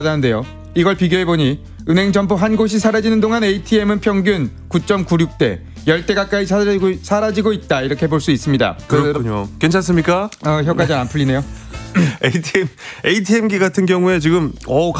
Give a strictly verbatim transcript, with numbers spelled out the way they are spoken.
하는데요. 이걸 비교해보니 은행 점포 한 곳이 사라지는 동안 에이티엠은 평균 구 점 구육 대, 십 대 가까이 사라지고, 사라지고 있다 이렇게 볼 수 있습니다. 그렇군요. 그, 괜찮습니까? 어, 혀가 잘 안 풀리네요. 에이티엠 에이티엠기 같은 경우에 지금 어